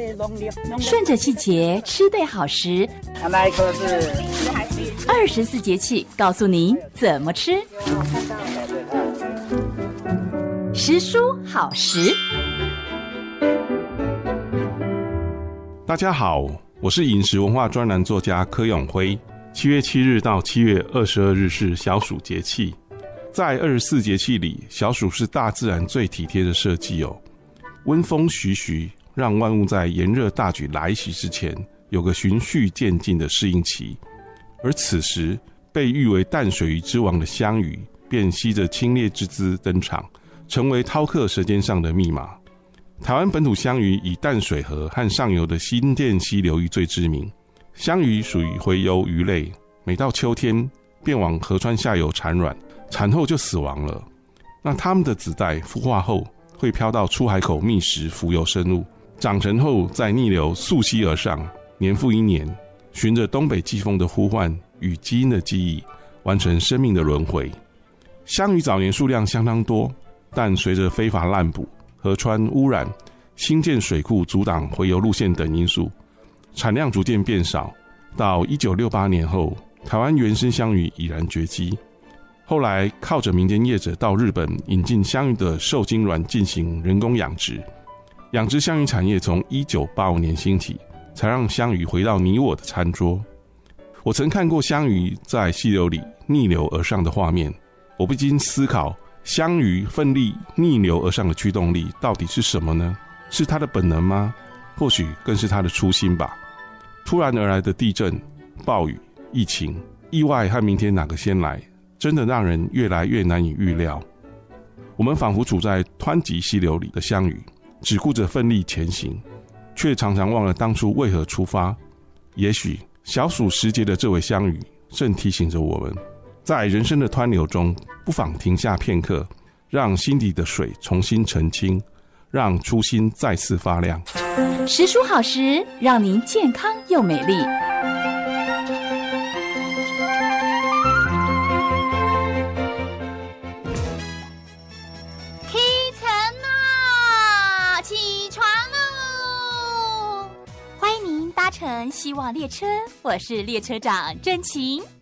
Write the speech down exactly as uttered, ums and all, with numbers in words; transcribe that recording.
顺着季节吃对好食， 那一颗是二十四节气告诉您怎么吃。食蔬好食。 大家好，我是饮食文化专栏作家柯永辉。七月七日到七月二十二日是小暑节气，在二十四节气里，小暑是大自然最体贴的设计哦。温风徐徐，让万物在炎热大举来袭之前，有个循序渐进的适应期。而此时，被誉为淡水鱼之王的香鱼，便吸着清冽之姿登场，成为饕客舌尖上的密码。台湾本土香鱼以淡水河和上游的新店溪流域最知名。香鱼属于洄游鱼类，每到秋天便往河川下游产卵，产后就死亡了。那它们的子代孵化后，会飘到出海口觅食浮游生物，长成后再逆流溯溪而上，年复一年，循着东北季风的呼唤与基因的记忆，完成生命的轮回。香鱼早年数量相当多，但随着非法滥捕、河川污染、新建水库阻挡洄游路线等因素，产量逐渐变少。到一九六八年后，台湾原生香鱼已然绝迹。后来靠着民间业者到日本引进香鱼的受精卵进行人工养殖，养殖香鱼产业从一九八五年兴起，才让香鱼回到你我的餐桌。我曾看过香鱼在溪流里逆流而上的画面，我不禁思考，香鱼奋力逆流而上的驱动力到底是什么呢？是它的本能吗？或许更是它的初心吧。突然而来的地震、暴雨、疫情、意外和明天哪个先来，真的让人越来越难以预料。我们仿佛处在湍急溪流里的香鱼，只顾着奋力前行，却常常忘了当初为何出发。也许小暑时节的这尾香鱼正提醒着我们，在人生的湍流中，不妨停下片刻，让心底的水重新澄清，让初心再次发亮。 食蔬好食，让您健康又美丽。 起床啦！起床喽！ 欢迎您搭乘希望列车，我是列车长真晴。